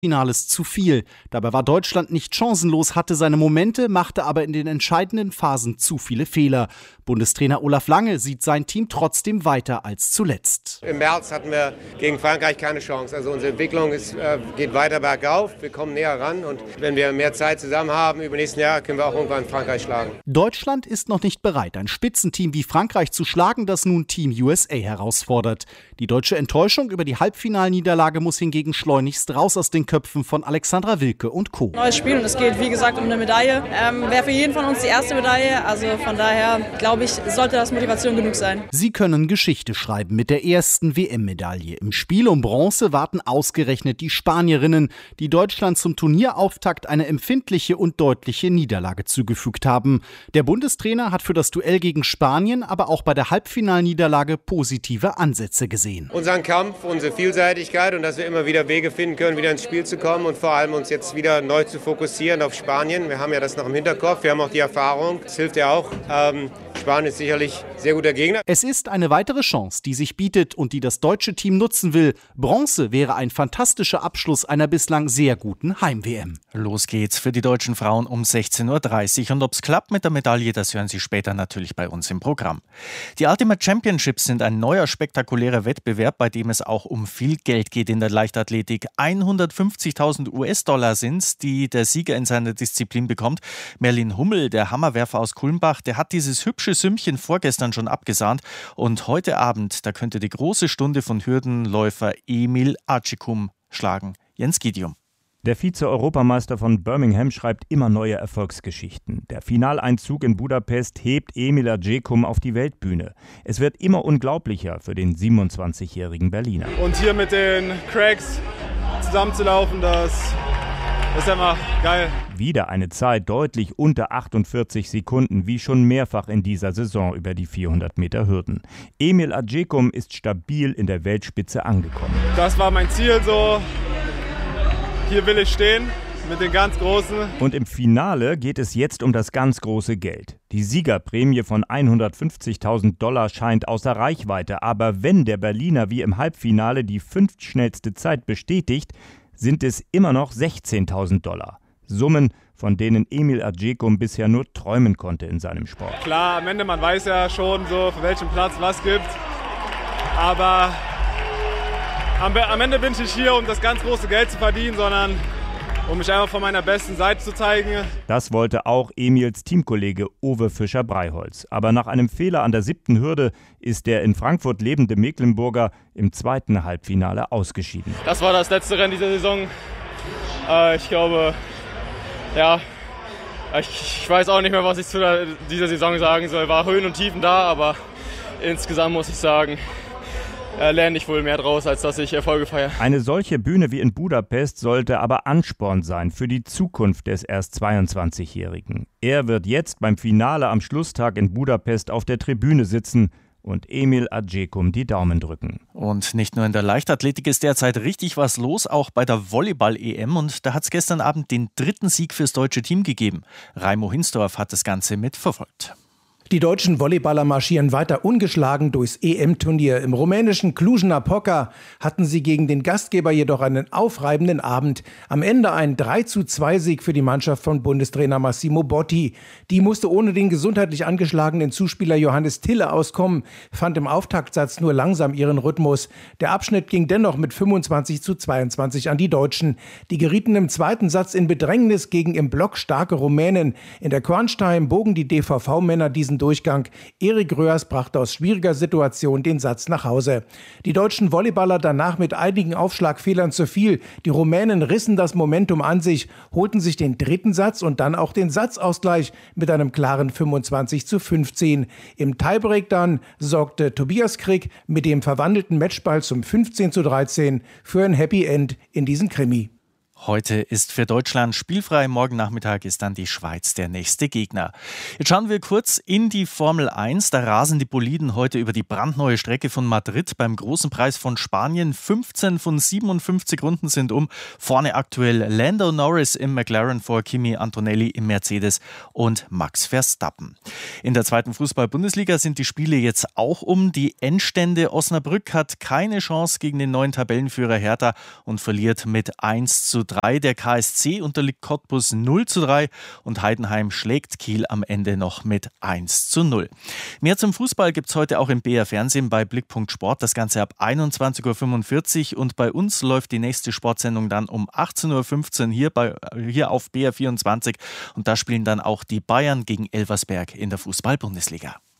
Finales zu viel. Dabei war Deutschland nicht chancenlos, hatte seine Momente, machte aber in den entscheidenden Phasen zu viele Fehler. Bundestrainer Olaf Lange sieht sein Team trotzdem weiter als zuletzt. Im März hatten wir gegen Frankreich keine Chance. Also unsere Entwicklung geht weiter bergauf, wir kommen näher ran und wenn wir mehr Zeit zusammen haben über nächsten Jahr, können wir auch irgendwann Frankreich schlagen. Deutschland ist noch nicht bereit, ein Spitzenteam wie Frankreich zu schlagen, das nun Team USA herausfordert. Die deutsche Enttäuschung über die Halbfinalniederlage muss hingegen schleunigst raus aus den Köpfen von Alexandra Wilke und Co. Neues Spiel und es geht, wie gesagt, um eine Medaille. Wäre für jeden von uns die erste Medaille. Also von daher, glaube ich, sollte das Motivation genug sein. Sie können Geschichte schreiben mit der ersten WM-Medaille. Im Spiel um Bronze warten ausgerechnet die Spanierinnen, die Deutschland zum Turnierauftakt eine empfindliche und deutliche Niederlage zugefügt haben. Der Bundestrainer hat für das Duell gegen Spanien aber auch bei der Halbfinalniederlage positive Ansätze gesehen. Unseren Kampf, unsere Vielseitigkeit und dass wir immer wieder Wege finden können, wieder ins Spiel zu kommen und vor allem uns jetzt wieder neu zu fokussieren auf Spanien. Wir haben ja das noch im Hinterkopf, wir haben auch die Erfahrung, das hilft ja auch. Spanien ist sicherlich ein sehr guter Gegner. Es ist eine weitere Chance, die sich bietet und die das deutsche Team nutzen will. Bronze wäre ein fantastischer Abschluss einer bislang sehr guten Heim-WM. Los geht's für die deutschen Frauen um 16:30 Uhr. Und ob's klappt mit der Medaille, das hören Sie später natürlich bei uns im Programm. Die Ultimate Championships sind ein neuer spektakulärer Wettbewerb, bei dem es auch um viel Geld geht in der Leichtathletik. 150.000 US-Dollar sind's, die der Sieger in seiner Disziplin bekommt. Merlin Hummel, der Hammerwerfer aus Kulmbach, der hat dieses hübsche Sümmchen vorgestern schon abgesahnt. Und heute Abend, da könnte die große Stunde von Hürdenläufer Emil Acicum schlagen. Jens Gidium. Der Vize-Europameister von Birmingham schreibt immer neue Erfolgsgeschichten. Der Finaleinzug in Budapest hebt Emil Acicum auf die Weltbühne. Es wird immer unglaublicher für den 27-jährigen Berliner. Und hier mit den Cracks zusammenzulaufen, das ist immer geil. Wieder eine Zeit deutlich unter 48 Sekunden, wie schon mehrfach in dieser Saison über die 400 Meter Hürden. Emil Acicum ist stabil in der Weltspitze angekommen. Das war mein Ziel so. Hier will ich stehen mit den ganz Großen. Und im Finale geht es jetzt um das ganz große Geld. Die Siegerprämie von 150.000 Dollar scheint außer Reichweite. Aber wenn der Berliner wie im Halbfinale die 5. schnellste Zeit bestätigt, sind es immer noch 16.000 Dollar. Summen, von denen Emil Acicum bisher nur träumen konnte in seinem Sport. Klar, am Ende, man weiß ja schon, so für welchen Platz was gibt. Aber am Ende bin ich nicht hier, um das ganz große Geld zu verdienen, sondern um mich einfach von meiner besten Seite zu zeigen. Das wollte auch Emils Teamkollege Uwe Fischer-Breiholz. Aber nach einem Fehler an der 7. Hürde ist der in Frankfurt lebende Mecklenburger im 2. Halbfinale ausgeschieden. Das war das letzte Rennen dieser Saison. Ich glaube, ja, ich weiß auch nicht mehr, was ich zu dieser Saison sagen soll. War Höhen und Tiefen da, aber insgesamt muss ich sagen, lerne ich wohl mehr draus, als dass ich Erfolge feiere. Eine solche Bühne wie in Budapest sollte aber Ansporn sein für die Zukunft des erst 22-Jährigen. Er wird jetzt beim Finale am Schlusstag in Budapest auf der Tribüne sitzen und Emil Acicum die Daumen drücken. Und nicht nur in der Leichtathletik ist derzeit richtig was los, auch bei der Volleyball-EM. Und da hat es gestern Abend den 3. Sieg fürs deutsche Team gegeben. Raimo Hinsdorf hat das Ganze mitverfolgt. Die deutschen Volleyballer marschieren weiter ungeschlagen durchs EM-Turnier. Im rumänischen Cluj-Napoca hatten sie gegen den Gastgeber jedoch einen aufreibenden Abend. Am Ende ein 3:2-Sieg für die Mannschaft von Bundestrainer Massimo Botti. Die musste ohne den gesundheitlich angeschlagenen Zuspieler Johannes Tille auskommen, fand im Auftaktsatz nur langsam ihren Rhythmus. Der Abschnitt ging dennoch mit 25:22 an die Deutschen. Die gerieten im zweiten Satz in Bedrängnis gegen im Block starke Rumänen. In der Crunch-Time bogen die DVV-Männer diesen Durchgang. Erik Röhrs brachte aus schwieriger Situation den Satz nach Hause. Die deutschen Volleyballer danach mit einigen Aufschlagfehlern zu viel. Die Rumänen rissen das Momentum an sich, holten sich den 3. Satz und dann auch den Satzausgleich mit einem klaren 25:15. Im Tiebreak dann sorgte Tobias Krick mit dem verwandelten Matchball zum 15:13 für ein Happy End in diesem Krimi. Heute ist für Deutschland spielfrei. Morgen Nachmittag ist dann die Schweiz der nächste Gegner. Jetzt schauen wir kurz in die Formel 1. Da rasen die Boliden heute über die brandneue Strecke von Madrid beim Großen Preis von Spanien. 15 von 57 Runden sind um. Vorne aktuell Lando Norris im McLaren vor Kimi Antonelli im Mercedes und Max Verstappen. In der 2. Fußball-Bundesliga sind die Spiele jetzt auch um. Die Endstände: Osnabrück hat keine Chance gegen den neuen Tabellenführer Hertha und verliert mit 1:3 1:3. Der KSC unterliegt Cottbus 0:3 und Heidenheim schlägt Kiel am Ende noch mit 1:0. Mehr zum Fußball gibt es heute auch im BR Fernsehen bei Blickpunkt Sport. Das Ganze ab 21:45 Uhr und bei uns läuft die nächste Sportsendung dann um 18:15 Uhr hier auf BR24 und da spielen dann auch die Bayern gegen Elversberg in der Fußball-Bundesliga.